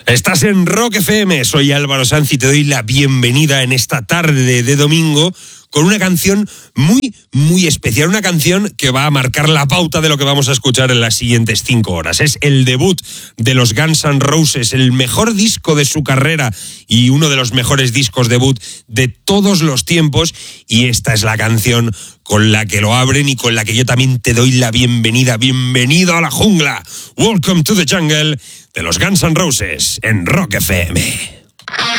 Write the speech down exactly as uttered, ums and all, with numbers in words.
Estás en Rock F M, soy Álvaro Sanz y te doy la bienvenida en esta tarde de domingo con una canción muy, muy especial, una canción que va a marcar la pauta de lo que vamos a escuchar en las siguientes cinco horas. Es el debut de los Guns N' Roses, el mejor disco de su carrera y uno de los mejores discos debut de todos los tiempos, y esta es la canción con la que lo abren y con la que yo también te doy la bienvenida. Bienvenido a la jungla. Welcome to the jungle de los Guns N' Roses en Rock F M.